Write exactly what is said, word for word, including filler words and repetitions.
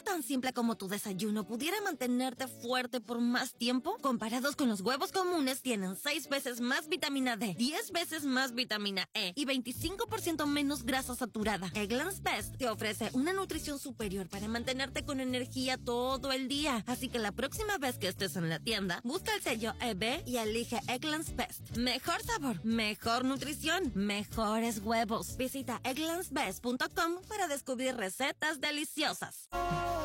tan simple como tu desayuno pudiera mantenerte fuerte por más tiempo? Comparados con los huevos comunes, tienen seis veces más vitamina D, diez veces más vitamina E y veinticinco por ciento menos grasa saturada. Eggland's Best te ofrece una nutrición superior para mantenerte con energía todo el día. Así que la próxima vez que estés en la tienda, busca el sello E B y elige Eggland's Best. Mejor sabor, mejor nutrición, mejores huevos. Visita egglands best punto com para descubrir recetas deliciosas.